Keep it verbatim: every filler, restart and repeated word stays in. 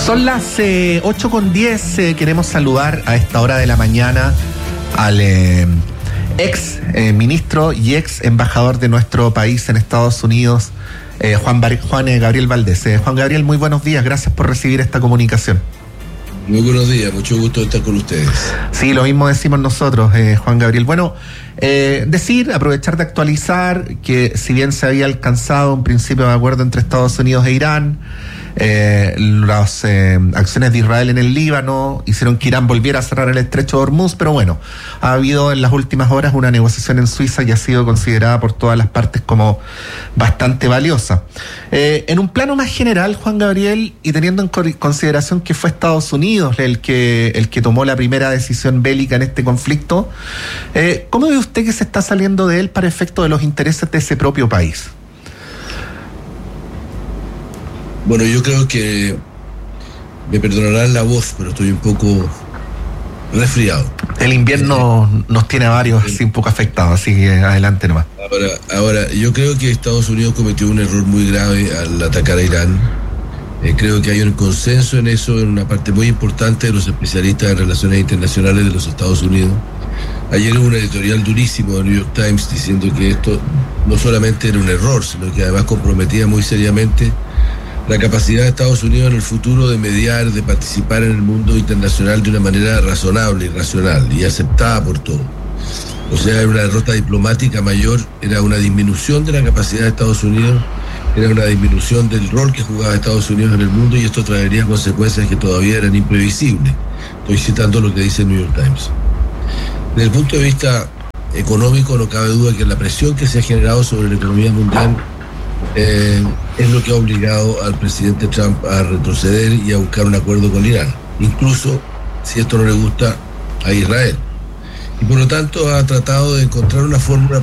Son las eh, ocho con diez. Eh, queremos saludar a esta hora de la mañana al eh, ex eh, ministro y ex embajador de nuestro país en Estados Unidos, eh, Juan, Bar Juan eh, Gabriel Valdés. Eh, Juan Gabriel, muy buenos días. Gracias por recibir esta comunicación. Muy buenos días, mucho gusto estar con ustedes. Sí, lo mismo decimos nosotros, eh, Juan Gabriel. Bueno, eh, decir, aprovechar de actualizar que si bien se había alcanzado un principio de acuerdo entre Estados Unidos e Irán, eh, las eh, acciones de Israel en el Líbano hicieron que Irán volviera a cerrar el estrecho de Hormuz, pero bueno, ha habido en las últimas horas una negociación en Suiza y ha sido considerada por todas las partes como bastante valiosa. Eh, en un plano más general, Juan Gabriel, y teniendo en consideración que fue Estados Unidos el que, el que tomó la primera decisión bélica en este conflicto, eh, ¿cómo ve usted que se está saliendo de él para efecto de los intereses de ese propio país? Bueno, yo creo que me perdonarán la voz, pero estoy un poco resfriado. El invierno eh, nos tiene a varios así un poco afectados, así que adelante nomás. Ahora, ahora, yo creo que Estados Unidos cometió un error muy grave al atacar a Irán. Eh, creo que hay un consenso en eso, en una parte muy importante de los especialistas en relaciones internacionales de los Estados Unidos. Ayer hubo un editorial durísimo de New York Times diciendo que esto no solamente era un error, sino que además comprometía muy seriamente la capacidad de Estados Unidos en el futuro de mediar, de participar en el mundo internacional de una manera razonable y racional y aceptada por todos. O sea, era una derrota diplomática mayor, era una disminución de la capacidad de Estados Unidos, era una disminución del rol que jugaba Estados Unidos en el mundo, y esto traería consecuencias que todavía eran imprevisibles. Estoy citando lo que dice el New York Times. Desde el punto de vista económico, no cabe duda que la presión que se ha generado sobre la economía mundial Eh, es lo que ha obligado al presidente Trump a retroceder y a buscar un acuerdo con Irán, incluso si esto no le gusta a Israel. Y por lo tanto ha tratado de encontrar una fórmula